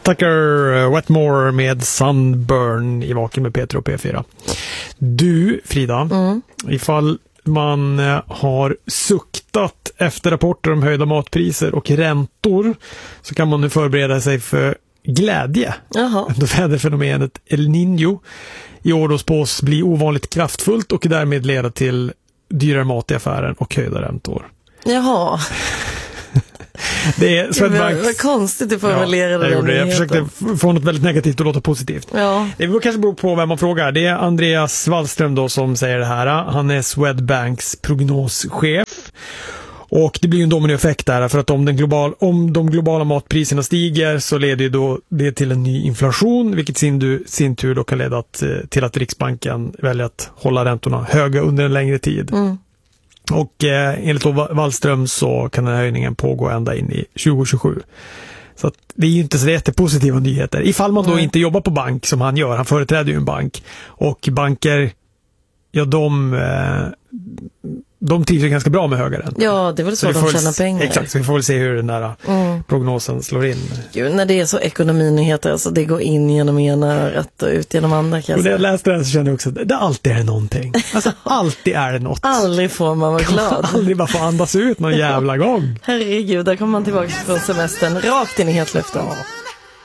Tucker Wetmore med Sunburn i Vaken med Peter och P4. Du, Frida, ifall man har suktat efter rapporter om höjda matpriser och räntor så kan man nu förbereda sig för glädje. Då väderfenomenet El Niño i år då spås bli ovanligt kraftfullt och därmed leda till dyrare mat i affären och höjda räntor. Jaha. Det är Swedbanks... Vad konstigt du formulerade det. Jag försökte få något väldigt negativt att låta positivt. Ja. Det kanske beror på vem man frågar. Det är Andreas Wallström då som säger det här. Han är Swedbanks prognoschef. Och det blir ju en dominoeffekt där, för att om de globala matpriserna stiger så leder ju då det till en ny inflation, vilket sin tur då kan leda till att Riksbanken väljer att hålla räntorna höga under en längre tid. Och enligt Wallström så kan den här höjningen pågå ända in i 2027. Så att det är ju inte så jättepositiva nyheter. Ifall man då inte jobbar på bank som han gör, han företräder ju en bank. Och banker, ja de trivs ganska bra med höga räntor. Ja, det är väl så de tjänar pengar. Exakt, så vi får väl se hur den där prognosen slår in. Gud, när det är så ekonominyheter, alltså det går in genom ena örat och ut genom andra. Och när jag läste den så kände jag också att det alltid är någonting. Alltså alltid är det något. Aldrig får man vara glad. Aldrig bara få andas ut någon jävla gång. Herregud, där kommer man tillbaka från semestern rakt in i hetluften.